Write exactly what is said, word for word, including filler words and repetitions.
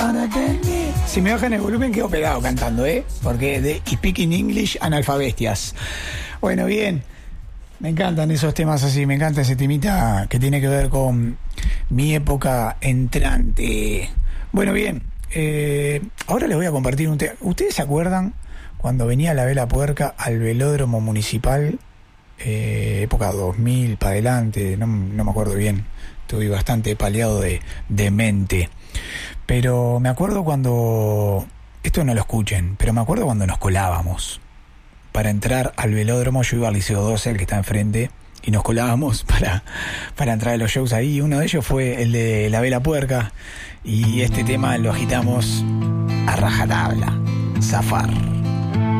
Si me bajan el volumen quedo pegado cantando, ¿eh? Porque de Speaking English, analfabestias. Bueno, bien. Me encantan esos temas así, me encanta ese temita que tiene que ver con mi época entrante. Bueno, bien. Eh, ahora les voy a compartir un tema. ¿Ustedes se acuerdan cuando venía la Vela Puerca al velódromo municipal? Eh, época dos mil para adelante, no, no me acuerdo bien. Estuve bastante paleado de, de mente. Pero me acuerdo cuando... Esto no lo escuchen, pero me acuerdo cuando nos colábamos para entrar al velódromo. Yo iba al Liceo doce, el que está enfrente, y nos colábamos para, para entrar a los shows ahí. Uno de ellos fue el de la Vela Puerca, y este tema lo agitamos a rajatabla. Zafar.